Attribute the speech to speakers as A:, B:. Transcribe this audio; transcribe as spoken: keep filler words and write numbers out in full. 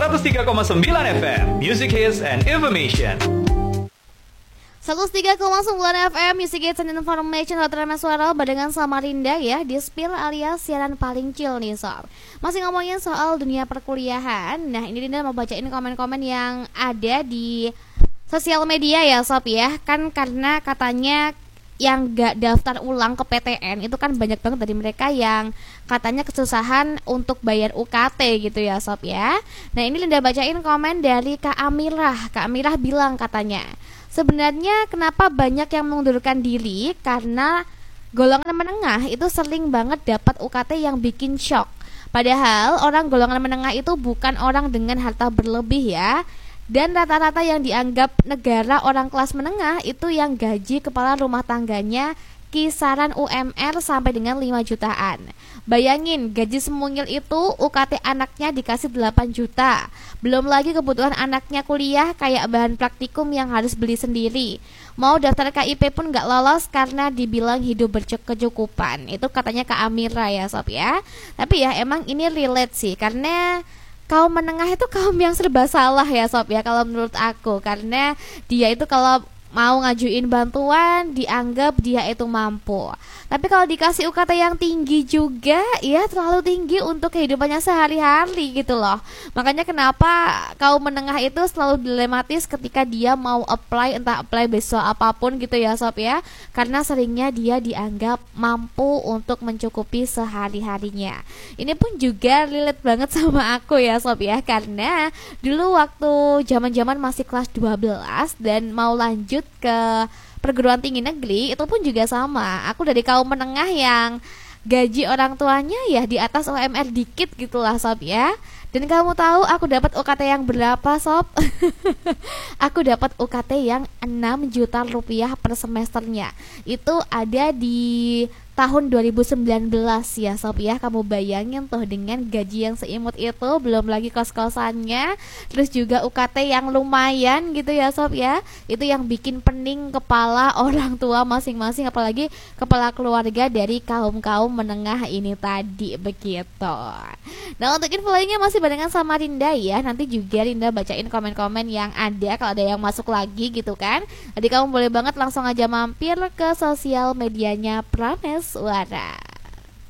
A: seratus tiga koma sembilan F M Music Hits and Information.
B: seratus tiga koma sembilan F M Music Hits and Information, Hotel Suara barengan sama Rinda ya di Spill alias siaran paling chill nih sob. Masih ngomongin soal dunia perkuliahan. Nah ini Rinda mau bacain komen-komen yang ada di sosial media ya sob ya. Kan karena katanya yang gak daftar ulang ke P T N itu kan banyak banget dari mereka yang katanya kesusahan untuk bayar U K T gitu ya sob ya. Nah ini Linda bacain komen dari Kak Amirah. Kak Amirah bilang katanya, sebenarnya kenapa banyak yang mengundurkan diri karena golongan menengah itu sering banget dapat U K T yang bikin shock. Padahal orang golongan menengah itu bukan orang dengan harta berlebih ya. Dan rata-rata yang dianggap negara orang kelas menengah itu yang gaji kepala rumah tangganya kisaran U M R sampai dengan lima jutaan. Bayangin gaji semungil itu U K T anaknya dikasih delapan juta. Belum lagi kebutuhan anaknya kuliah kayak bahan praktikum yang harus beli sendiri. Mau daftar K I P pun gak lolos karena dibilang hidup berkecukupan. Itu katanya Kak Amira ya sob ya. Tapi ya emang ini relate sih, karena kaum menengah itu kaum yang serba salah ya sob ya kalau menurut aku. Karena dia itu kalau mau ngajuin bantuan dianggap dia itu mampu. Tapi kalau dikasih U K T yang tinggi juga ya terlalu tinggi untuk kehidupannya sehari-hari gitu loh. Makanya kenapa kaum menengah itu selalu dilematis ketika dia mau apply, entah apply besok apapun gitu ya sob ya. Karena seringnya dia dianggap mampu untuk mencukupi sehari-harinya. Ini pun juga relate banget sama aku ya sob ya. Karena dulu waktu zaman-zaman masih kelas dua belas dan mau lanjut ke perguruan tinggi negeri, itu pun juga sama. Aku dari kaum menengah yang gaji orang tuanya ya di atas U M R dikit gitulah sob ya. Dan kamu tahu aku dapat U K T yang berapa sob? Aku dapat U K T yang enam juta rupiah per semesternya. Itu ada di tahun dua ribu sembilan belas ya sob ya. Kamu bayangin tuh dengan gaji yang seimut itu, belum lagi kos-kosannya, terus juga U K T yang lumayan gitu ya sob ya. Itu yang bikin pening kepala orang tua masing-masing, apalagi kepala keluarga dari kaum-kaum menengah ini tadi begitu. Nah untuk info lainnya masih barengan sama Rinda ya. Nanti juga Rinda bacain komen-komen yang ada kalau ada yang masuk lagi gitu kan. Jadi kamu boleh banget langsung aja mampir ke sosial medianya Prames Suara.